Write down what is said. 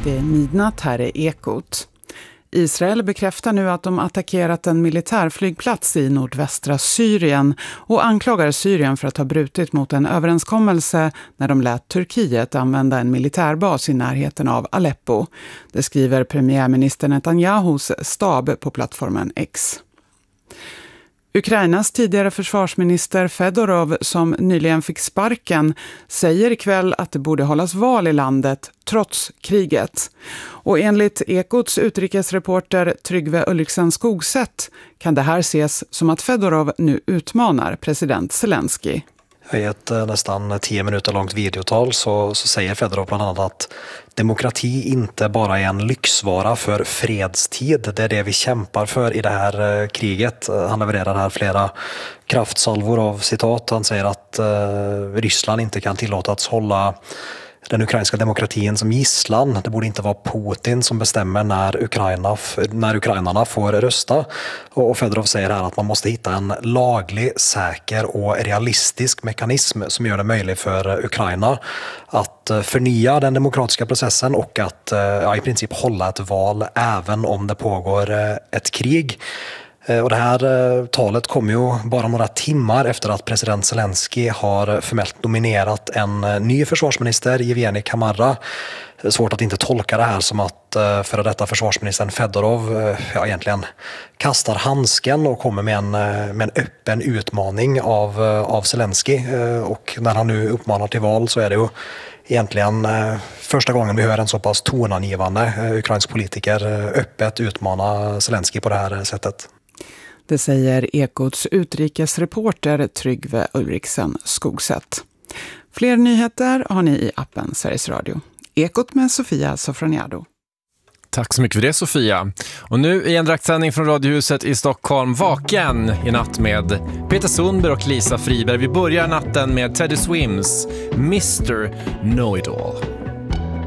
Det är midnatt, här är Ekot. Israel bekräftar nu att de attackerat en militärflygplats i nordvästra Syrien och anklagar Syrien för att ha brutit mot en överenskommelse när de lät Turkiet använda en militärbas i närheten av Aleppo. Det skriver premiärminister Netanyahus stab på plattformen X. Ukrainas tidigare försvarsminister Fedorov, som nyligen fick sparken, säger ikväll att det borde hållas val i landet trots kriget. Och enligt Ekots utrikesreporter Tryggve Ulriksen Skogsätt kan det här ses som att Fedorov nu utmanar president Zelensky. I ett nästan 10 minuter långt videotal så säger Fedorov bland annat att demokrati inte bara är en lyxvara för fredstid. Det är det vi kämpar för i det här kriget. Han levererar här flera kraftsalvor av citat. Han säger att Ryssland inte kan tillåtas hålla den ukrainska demokratin som gisslan. Det borde inte vara Putin som bestämmer när ukrainarna får rösta. Och Fedorov säger här att man måste hitta en laglig, säker och realistisk mekanism som gör det möjligt för Ukraina att förnya den demokratiska processen och att i princip hålla ett val även om det pågår ett krig. Och det här talet kom ju bara några timmar efter att president Zelensky har formellt nominerat en ny försvarsminister, Yevgeny Kamara. Svårt att inte tolka det här som att före detta försvarsministern Fedorov egentligen kastar handsken och kommer med en öppen utmaning av Zelensky. Och när han nu uppmanar till val så är det ju egentligen första gången vi hör en så pass tonangivande ukrainsk politiker öppet utmana Zelensky på det här sättet. Det säger Ekots utrikesreporter Tryggve Ulriksen Skogsätt. Fler nyheter har ni i appen Sveriges Radio. Ekot med Sofia Sofroniado. Tack så mycket för det, Sofia. Och nu i en direktsändning från Radiohuset i Stockholm, Vaken i natt med Peter Sundberg och Lisa Friberg. Vi börjar natten med Teddy Swims Mr. Know-It-All.